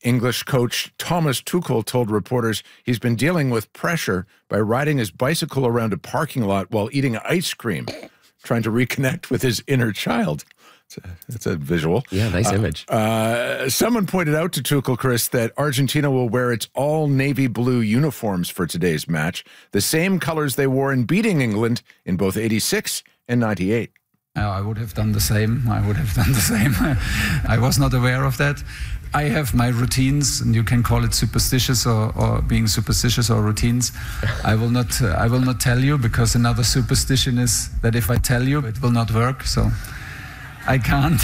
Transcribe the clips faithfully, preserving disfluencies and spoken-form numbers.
English coach Thomas Tuchel told reporters he's been dealing with pressure by riding his bicycle around a parking lot while eating ice cream, trying to reconnect with his inner child. It's a, it's a visual. Yeah, nice uh, image. Uh, someone pointed out to Tuchel, Chris, that Argentina will wear its all navy blue uniforms for today's match, the same colors they wore in beating England in both eighty-six and ninety-eight. Oh, I would have done the same. I would have done the same. I was not aware of that. I have my routines, and you can call it superstitious or, or being superstitious or routines. I will not. Uh, I will not tell you, because another superstition is that if I tell you, it will not work. So I can't.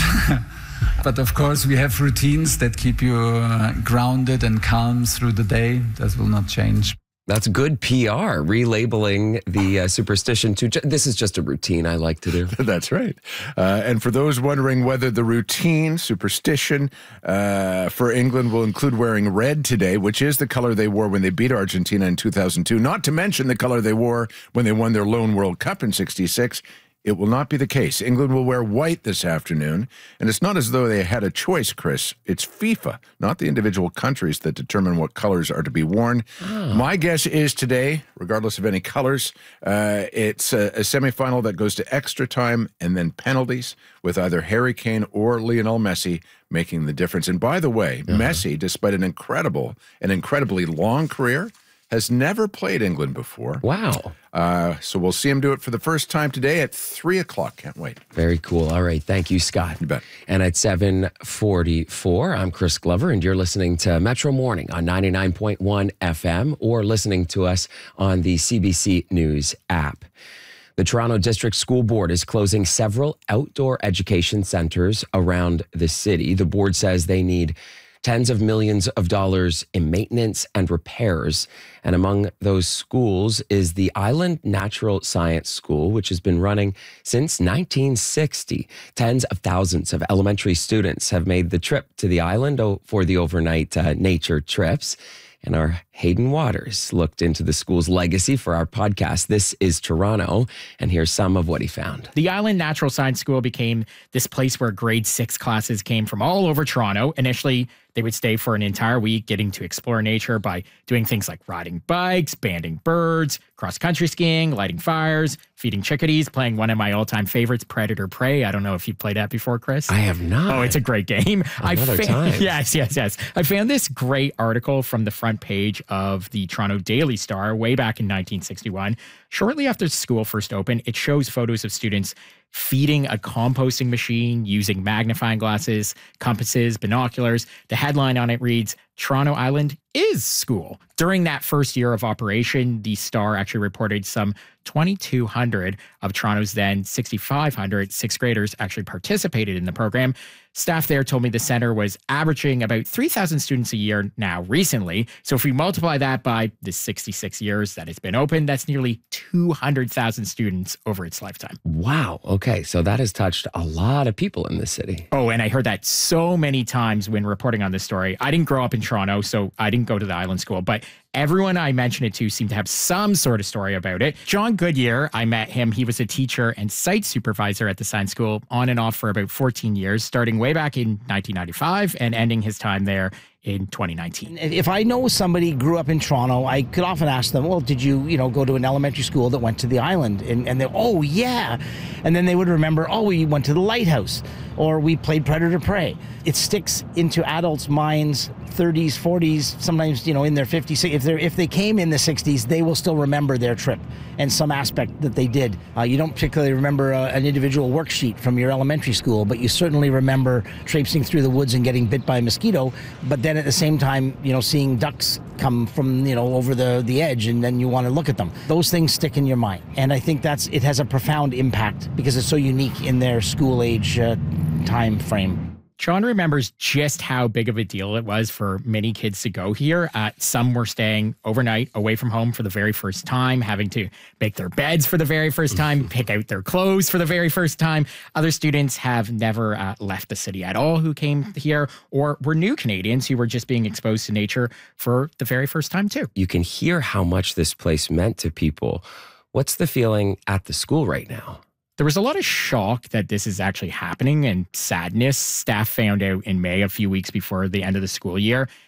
But of course, we have routines that keep you uh, grounded and calm through the day. That will not change. That's good P R, relabeling the uh, superstition to, ju- this is just a routine I like to do. That's right. Uh, and for those wondering whether the routine, superstition uh, for England will include wearing red today, which is the color they wore when they beat Argentina in two thousand two, not to mention the color they wore when they won their lone World Cup in sixty-six, it will not be the case. England will wear white this afternoon, and it's not as though they had a choice, Chris. It's FIFA, not the individual countries, that determine what colors are to be worn. Oh. My guess is today, regardless of any colors, uh, it's a, a semifinal that goes to extra time and then penalties, with either Harry Kane or Lionel Messi making the difference. And by the way, uh-huh. Messi, despite an incredible, an incredibly long career, has never played England before. Wow. Uh, so we'll see him do it for the first time today at three o'clock. Can't wait. Very cool. All right. Thank you, Scott. You bet. And at seven forty-four, I'm Chris Glover, and you're listening to Metro Morning on ninety-nine point one F M, or listening to us on the C B C News app. The Toronto District School Board is closing several outdoor education centers around the city. The board says they need tens of millions of dollars in maintenance and repairs. And among those schools is the Island Natural Science School, which has been running since nineteen sixty. Tens of thousands of elementary students have made the trip to the island for the overnight uh, nature trips. And our Hayden Waters looked into the school's legacy for our podcast, This is Toronto, and here's some of what he found. The Island Natural Science School became this place where grade six classes came from all over Toronto. Initially, they would stay for an entire week, getting to explore nature by doing things like riding bikes, banding birds, cross-country skiing, lighting fires, feeding chickadees, playing one of my all-time favorites, Predator Prey. I don't know if you've played that before, Chris. I have not. Oh, it's a great game. Another I fa- time. Yes, yes, yes. I found this great article from the front page of the Toronto Daily Star way back in nineteen sixty-one. Shortly after school first opened, it shows photos of students feeding a composting machine using magnifying glasses, compasses, binoculars. The headline on it reads, Toronto Island is school. During that first year of operation, the Star actually reported some twenty-two hundred of Toronto's then sixty-five hundred sixth graders actually participated in the program. Staff there told me the center was averaging about three thousand students a year now recently. So if we multiply that by the sixty-six years that it's been open, that's nearly two hundred thousand students over its lifetime. Wow. Okay. So that has touched a lot of people in this city. Oh, and I heard that so many times when reporting on this story. I didn't grow up in Toronto, so I didn't go to the Island School, but everyone I mentioned it to seemed to have some sort of story about it. John Goodyear, I met him. He was a teacher and site supervisor at the science school on and off for about fourteen years, starting way back in nineteen ninety-five and ending his time there in twenty nineteen. If I know somebody grew up in Toronto, I could often ask them, well, did you, you know, go to an elementary school that went to the island? And, and they, oh, yeah. And then they would remember, oh, we went to the lighthouse, or we played Predator Prey. It sticks into adults' minds, thirties, forties, sometimes, you know, in their fifties. If they if they came in the sixties, they will still remember their trip and some aspect that they did. Uh, you don't particularly remember uh, an individual worksheet from your elementary school, but you certainly remember traipsing through the woods and getting bit by a mosquito. But then at the same time, you know, seeing ducks come from, you know, over the, the edge, and then you want to look at them. Those things stick in your mind. And I think that's it has a profound impact because it's so unique in their school age uh, time frame. John remembers just how big of a deal it was for many kids to go here. Uh, some were staying overnight away from home for the very first time, having to make their beds for the very first time, pick out their clothes for the very first time. Other students have never uh, left the city at all who came here, or were new Canadians who were just being exposed to nature for the very first time too. You can hear how much this place meant to people. What's the feeling at the school right now? There was a lot of shock that this is actually happening and sadness. Staff found out in May, a few weeks before the end of the school year,